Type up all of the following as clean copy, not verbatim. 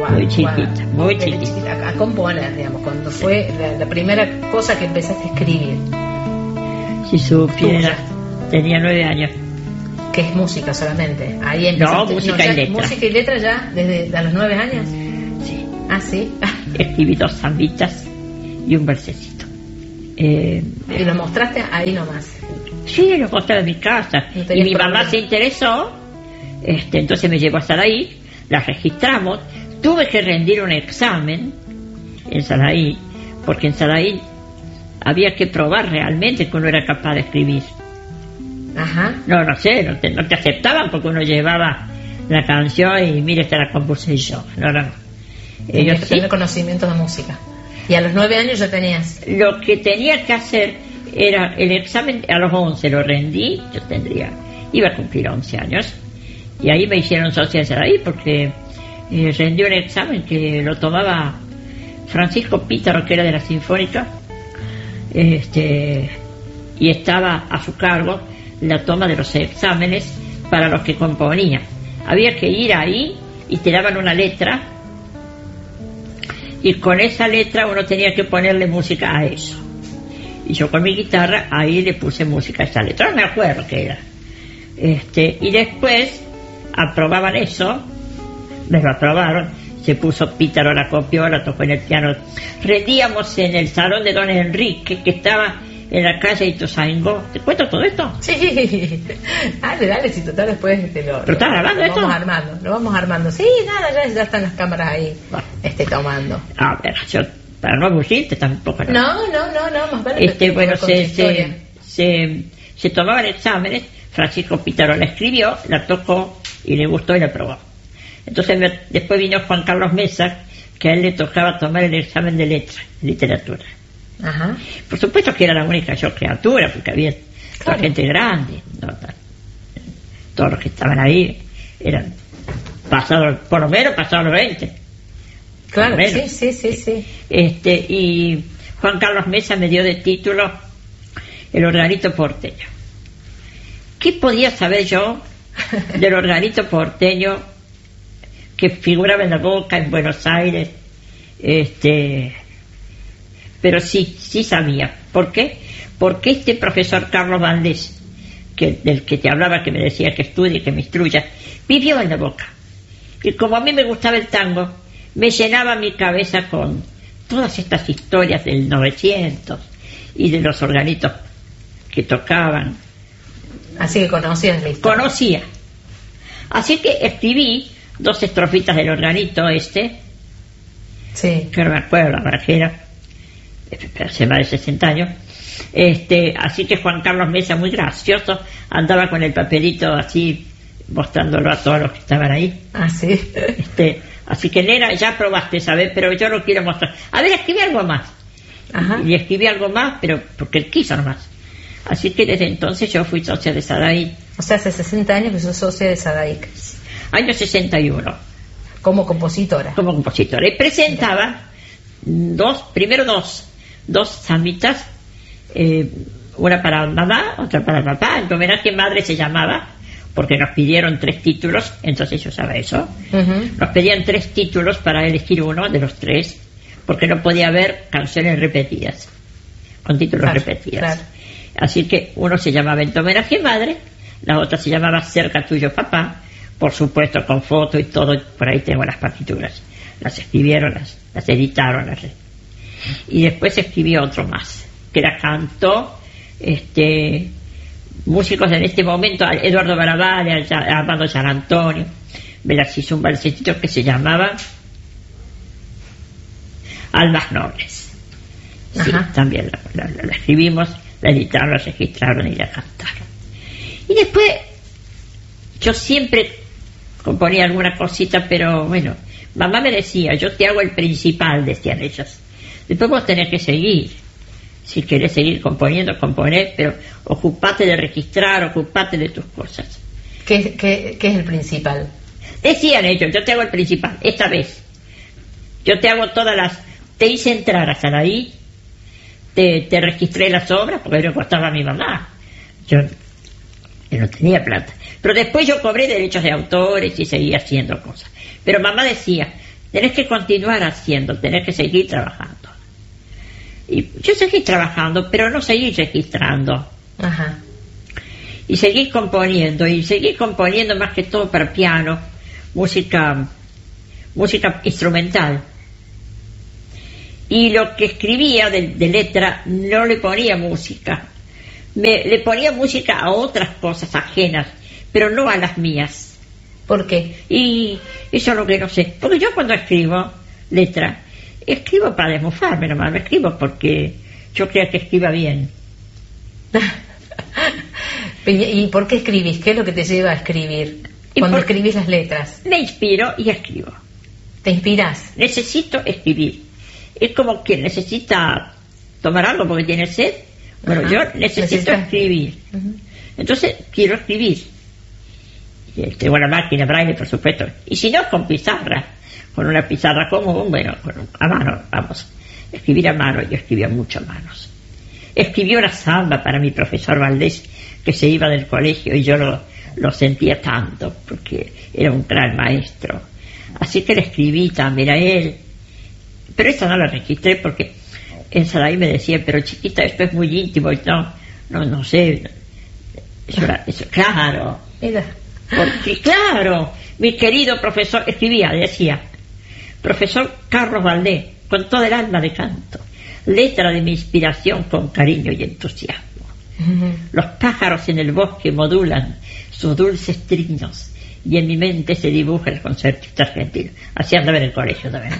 muy chiquita, muy chiquita. A componer, digamos, cuando fue la primera cosa que empezaste a escribir. Si supiera, tenía 9 años. Que es música solamente. Ahí empezaste. No, música y letra. Música y letra ya desde a los 9 años. Sí. Ah, sí. Escribí 2 zambitas y un versecito. ¿Y lo mostraste ahí nomás? Sí, lo mostré en mi casa. No Y mi mamá se interesó, entonces me llevó a Saraí, la registramos. Tuve que rendir un examen en Saraí, porque en Saraí había que probar realmente que uno era capaz de escribir. Ajá. No sé, no te aceptaban porque uno llevaba la canción y mire, esta la compuse yo. No. Tenías que tener conocimientos de música. Y a los 9 años ya tenías. Lo que tenía que hacer era el examen. A los 11 lo rendí. Iba a cumplir 11 años, y ahí me hicieron socia de Saraí porque rendí un examen que lo tomaba Francisco Pítaro, que era de la Sinfónica, y estaba a su cargo la toma de los exámenes para los que componían. Había que ir ahí y te daban una letra, y con esa letra uno tenía que ponerle música a eso. Y yo con mi guitarra ahí le puse música a esa letra. No me acuerdo qué era. Y después aprobaban eso, me lo aprobaron. Se puso Pítaro, la copió, la tocó en el piano. Rendíamos en el salón de don Enrique, que estaba en la calle Ituzaingó. ¿Te cuento todo esto? Sí. Dale, si total después ¿Pero estás grabando esto? Lo vamos armando. Sí, nada, ya están las cámaras ahí, tomando. A ver, yo, para no aburrirte tampoco. No, más vale. Bueno, se tomaban exámenes. Francisco Pítaro la escribió, la tocó y le gustó y la aprobó. Entonces después vino Juan Carlos Mesa, que a él le tocaba tomar el examen de literatura. Ajá. Por supuesto que era la única yo criatura, porque había toda gente grande, todos los que estaban ahí eran por lo menos pasados los 20. Claro, sí. Y Juan Carlos Mesa me dio de título El organito porteño. ¿Qué podía saber yo del organito porteño que figuraba en la Boca, en Buenos Aires? Pero sí sabía. ¿Por qué? Porque este profesor Carlos Valdés, del que te hablaba, que me decía que estudie, que me instruya, vivió en la Boca. Y como a mí me gustaba el tango, me llenaba mi cabeza con todas estas historias del 900 y de los organitos que tocaban. Así que conocías la historia. Conocía. Así que escribí 2 estrofitas del organito sí, que no me acuerdo la verdad que era, hace más de 60 años. Así que Juan Carlos Mesa, muy gracioso, andaba con el papelito así mostrándolo a todos los que estaban ahí. Ah, sí. Así que, nena, ya probaste, ¿sabes? Pero yo lo quiero mostrar. A ver, escribí algo más. Ajá. Y escribí algo más, pero porque él quiso nomás. Así que desde entonces yo fui socia de Sadaí. O sea, hace 60 años que sos socia de Sadaí. Año 61. Como compositora. Y presentaba primero dos zambitas, una para mamá, otra para papá. En homenaje a madre se llamaba, porque nos pidieron 3 títulos, entonces yo usaba eso. Uh-huh. Nos pedían 3 títulos para elegir uno de los 3, porque no podía haber canciones repetidas, con títulos repetidos. Claro. Así que uno se llamaba En tu homenaje madre, la otra se llamaba Cerca tuyo papá, por supuesto con foto y todo. Por ahí tengo las partituras, las escribieron, las editaron, y después escribió otro más que la cantó músicos en este momento, Eduardo Barabal, Armando Gianantonio. Me las hizo un balsecito que se llamaba Almas Nobles. Sí, también la escribimos, la editaron, la registraron y la cantaron. Y después yo siempre componía alguna cosita, pero bueno, mamá me decía, yo te hago el principal, decían ellos. Después vos tenés que seguir. Si querés seguir componiendo, componer, pero ocupate de registrar, ocupate de tus cosas. ¿Qué es el principal? Decían ellos, yo te hago el principal, esta vez. Yo te hago te hice entrar a Saraí, te registré las obras, porque no costaba a mi mamá. Yo no tenía plata. Pero después yo cobré derechos de autores y seguía haciendo cosas. Pero mamá decía, tenés que continuar haciendo, tenés que seguir trabajando. Y yo seguí trabajando, pero no seguí registrando. Ajá. Y seguí componiendo más que todo para piano, música instrumental. Y lo que escribía de letra no le ponía música. Le ponía música a otras cosas ajenas, pero no a las mías. ¿Por qué? Y eso es lo que no sé. Porque yo cuando escribo letra, escribo para desmofarme nomás, no escribo porque yo creo que escriba bien. ¿Y por qué escribís? ¿Qué es lo que te lleva a escribir cuando escribís las letras? Me inspiro y escribo. ¿Te inspirás? Necesito escribir. Es como quien necesita tomar algo porque tiene sed. Bueno, yo necesito escribir. Uh-huh. Entonces quiero escribir. Tengo la máquina braille, por supuesto. Y si no, con pizarra. Con una pizarra común, bueno, a mano, vamos. Escribir a mano, yo escribía mucho a manos. Escribí una samba para mi profesor Valdés, que se iba del colegio, y yo lo sentía tanto, porque era un gran maestro. Así que le escribí también a él. Pero esta no la registré porque en Saray me decía, pero chiquita, esto es muy íntimo, y no sé. Eso, claro. Porque, claro, mi querido profesor, decía, profesor Carlos Valdés, con toda el alma de canto, letra de mi inspiración con cariño y entusiasmo. Uh-huh. Los pájaros en el bosque modulan sus dulces trinos y en mi mente se dibuja el concertista argentino. Así andaba en el colegio también.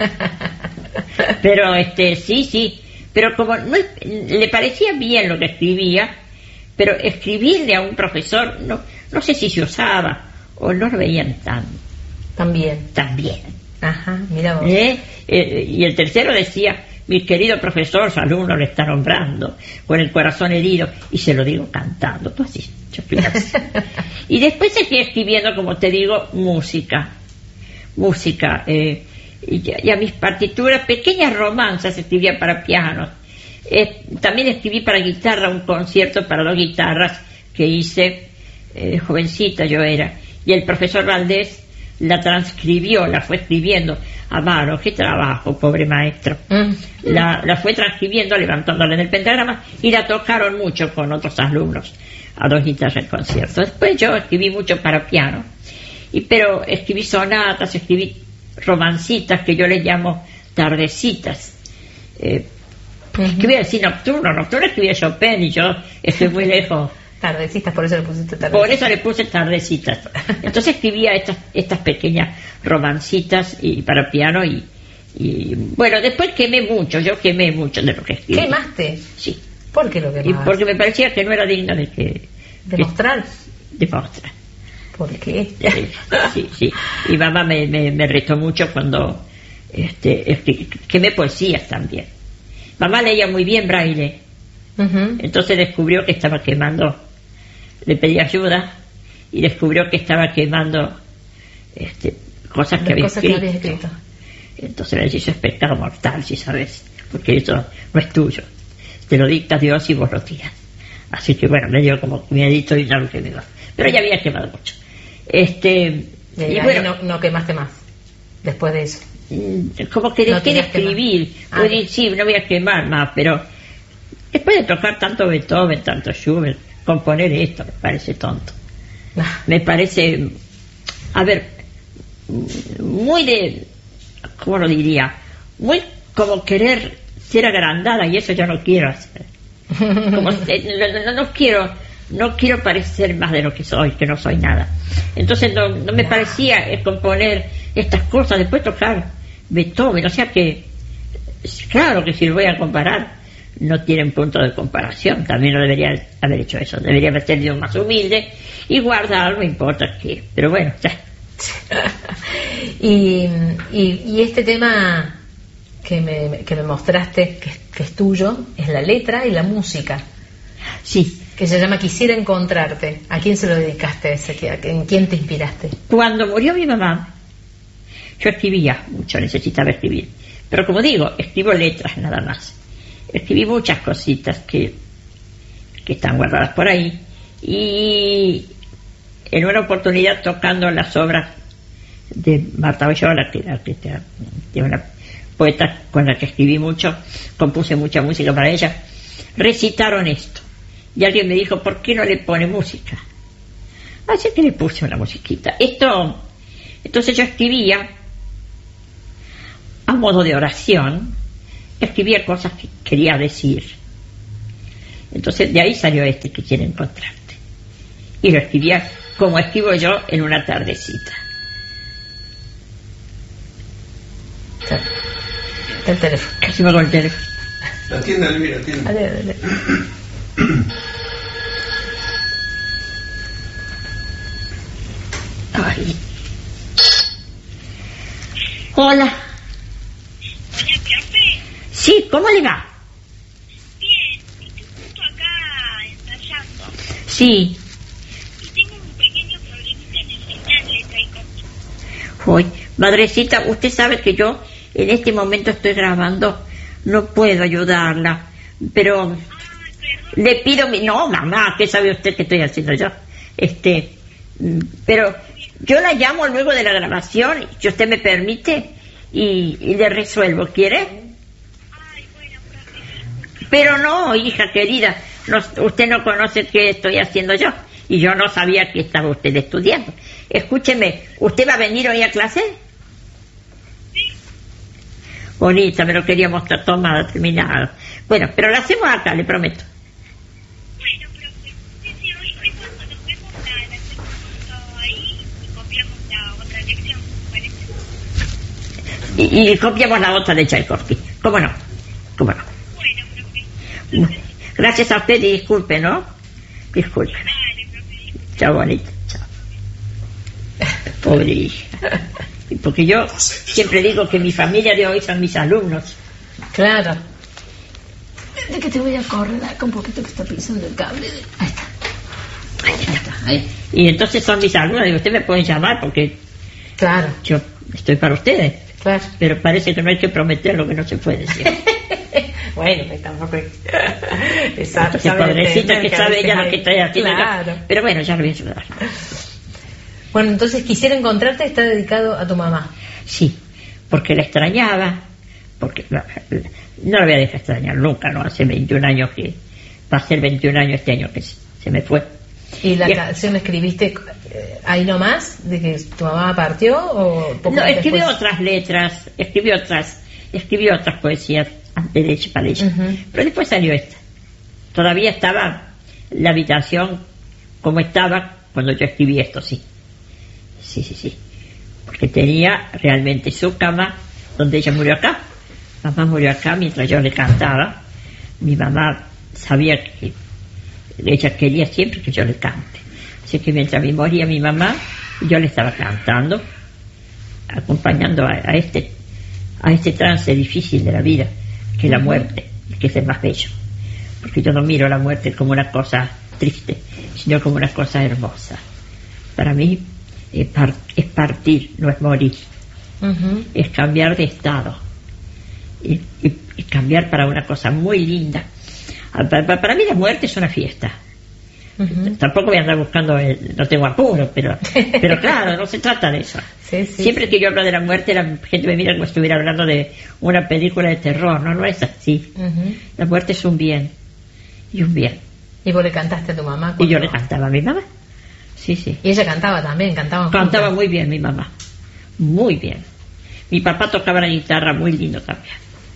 Pero sí, pero como le parecía bien lo que escribía, pero escribirle a un profesor no sé si se usaba o no lo veían también. Ajá, mira vos. Y el tercero decía, mi querido profesor, su alumno le está nombrando con el corazón herido, y se lo digo cantando, todo así, yo fui así. Y después seguí escribiendo, como te digo, música, y a mis partituras, pequeñas romanzas escribía para piano. También escribí para guitarra un concierto para 2 guitarras que hice, jovencita yo era, y el profesor Valdés la transcribió, la fue escribiendo a mano. Qué trabajo, pobre maestro. La fue transcribiendo, levantándola en el pentagrama, y la tocaron mucho con otros alumnos a 2 guitarras en concierto. Después yo escribí mucho para piano, pero escribí sonatas, escribí romancitas que yo les llamo tardecitas. Escribí así nocturno escribía Chopin, y yo estoy muy lejos. Tardecitas, por eso le pusiste tardecitas. Por eso le puse tardecitas. Entonces escribía estas pequeñas romancitas y para piano, y bueno, después quemé mucho de lo que escribí. ¿Quemaste? Sí. ¿Por qué lo quemaste? Porque me parecía que no era digno de mostrar. Demostrar. ¿Por qué? Sí. Y mamá me retó mucho cuando quemé poesías también. Mamá leía muy bien braille. Uh-huh. Entonces descubrió que estaba quemando. Le pedí ayuda y descubrió que estaba quemando cosas que había escrito. Entonces le dije, eso es pecado mortal, si sabes, porque eso no es tuyo, te lo dicta Dios y vos lo tiras. Así que bueno, me dio como miedito y no lo quemé más, pero ya había quemado mucho. Y bueno, no quemaste más después de eso. Como que dejé de escribir. Sí, no voy a quemar más, pero después de tocar tanto Beethoven, tanto Schubert, componer esto me parece tonto. Me parece, muy de, ¿cómo lo diría? Muy como querer ser agrandada, y eso yo no quiero hacer. Como, no quiero parecer más de lo que soy, que no soy nada. Entonces no me parecía componer estas cosas, después tocar Beethoven, o sea que, claro que si lo voy a comparar, no tienen punto de comparación. También no debería haber hecho eso, debería haber sido más humilde y guardar, no importa qué, pero bueno, ya. y este tema que me mostraste, que es tuyo, es la letra y la música. Sí. Que se llama Quisiera encontrarte. ¿A quién se lo dedicaste ese? ¿En quién te inspiraste? Cuando murió mi mamá, yo escribía mucho, necesitaba escribir, pero como digo, escribo letras nada más. Escribí muchas cositas que están guardadas por ahí, y en una oportunidad, tocando las obras de Marta Oyola, que era una poeta con la que escribí mucho, compuse mucha música para ella, recitaron esto. Y alguien me dijo, ¿por qué no le pone música? Así que le puse una musiquita. Entonces yo escribía, a modo de oración, escribía cosas que quería decir. Entonces de ahí salió este, que quiere encontrarte. Y lo escribía como escribo yo en una tardecita. El teléfono. Casi me con el teléfono. Atienda, Elvira, atienda. Dale. Ay. Hola. Hola, profe. Sí, ¿cómo le va? Bien, estoy justo acá ensayando Sí. y tengo un pequeño problemita en el final de Tchaikovsky. Hoy, madrecita, usted sabe que yo en este momento estoy grabando, no puedo ayudarla, pero Perdón. le pido no, mamá, ¿qué sabe usted que estoy haciendo yo? Pero yo la llamo luego de la grabación, si usted me permite, y le resuelvo, ¿quiere? Ay, bueno, profe. Pero no, hija querida, usted no conoce qué estoy haciendo yo, y yo no sabía que estaba usted estudiando. Escúcheme, ¿usted va a venir hoy a clase? Sí. Bonita, me lo quería mostrar tomada, terminada. Bueno, pero lo hacemos acá, le prometo. Bueno, profe. Sí, hoy cuando nos vemos la hacemos todo ahí y copiamos la otra lección, ¿parece? Y copiamos la otra de Tchaikovsky. ¿Cómo no? Bueno, profe. Gracias a usted y disculpe, ¿no? Disculpe. Dale, profe. Chao, bonita. Chao. Pobre hija. Porque yo siempre digo que mi familia de hoy son mis alumnos. Claro. De que te voy a correr acá un poquito que está pisando el cable. Ahí está. Ahí está. Ahí. Y entonces son mis alumnos. Y ustedes me pueden llamar porque Claro, yo estoy para ustedes. claro. Pero parece que no hay que prometer lo que no se puede decir. Bueno, pues tampoco es. Entonces, pobrecita, que sabe ella lo que está haciendo. Claro. Pero bueno, ya lo voy a ayudar. Bueno, entonces quisiera encontrarte, está dedicado a tu mamá. Sí, porque la extrañaba, porque no la voy a dejar extrañar nunca, ¿no? Hace 21 años que, va a ser 21 años este año que se me fue. ¿Y la Bien. canción la escribiste ahí nomás, de que tu mamá partió o poco No, escribió después? otras letras, escribió otras poesías antes de para ella. Ujú. Pero después salió esta. Todavía estaba la habitación como estaba cuando yo escribí esto, sí. Sí. Porque tenía realmente su cama donde ella murió acá. Mamá murió acá mientras yo le cantaba. Mi mamá sabía que ella quería siempre que yo le cante. Así que mientras me moría mi mamá, yo le estaba cantando, acompañando a este trance difícil de la vida, que es la muerte, que es el más bello. Porque yo no miro la muerte como una cosa triste, sino como una cosa hermosa. Para mí es partir, no es morir. Ujú. Es cambiar de estado y cambiar para una cosa muy linda. Para mí la muerte es una fiesta. Ujú. Tampoco voy a andar buscando, no tengo apuro, pero claro, no se trata de eso. Sí. Siempre que yo hablo de la muerte, la gente me mira como si estuviera hablando de una película de terror. No es así. Ujú. La muerte es un bien, y un bien. ¿Y vos le cantaste a tu mamá? Y yo cuando- le cantaba a mi mamá. Sí. Y ella cantaba también, cantaban Cantaba juntas. muy bien mi mamá, muy bien. Mi papá tocaba la guitarra muy lindo también.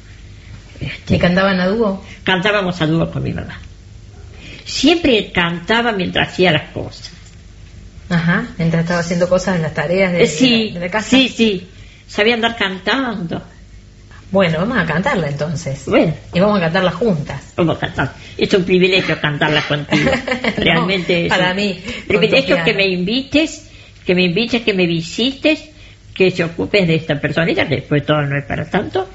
¿Y cantaban a dúo? Cantábamos a dúo con mi mamá. Siempre cantaba mientras hacía las cosas. Ajá, mientras estaba haciendo cosas en las tareas Sí, de la casa. sí. Sabía andar cantando. Bueno, vamos a cantarla entonces. Bueno, Y vamos a cantarla juntas. vamos a cantar. Es un privilegio cantarla contigo. Realmente No, es para un mí, con privilegio tu que piano. me invites, que me visites, que se ocupes de esta personita, que después todo no es para tanto.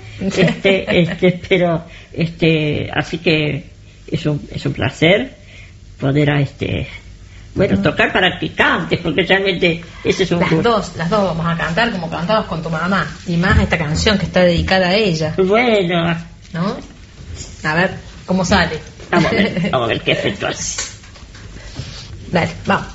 Pero así que es un placer poder tocar para que cantes, porque realmente ese es un gusto. Las dos vamos a cantar como cantabas con tu mamá. Y más esta canción que está dedicada a ella, Bueno, ¿no? A ver cómo sale. vamos a ver qué efecto hace. Dale, vamos.